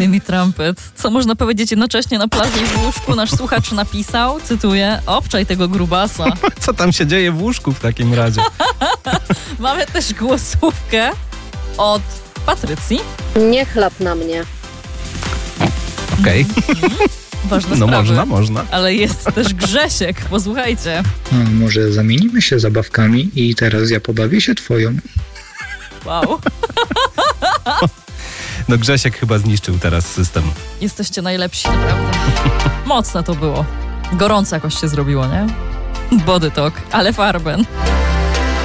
Timmy Trumpet. Co można powiedzieć jednocześnie na plaży i w łóżku? Nasz słuchacz napisał, cytuję, obczaj tego grubasa. Co tam się dzieje w łóżku w takim razie? Mamy też głosówkę od Patrycji. Nie chlap na mnie. Okej. Ważne No sprawy. można. Ale jest też Grzesiek, posłuchajcie. Może zamienimy się zabawkami i teraz ja pobawię się twoją. Wow. No Grzesiek chyba zniszczył teraz system. Jesteście najlepsi, naprawdę. Mocne to było. Gorąco jakoś się zrobiło, nie? Body Talk, ale Farben.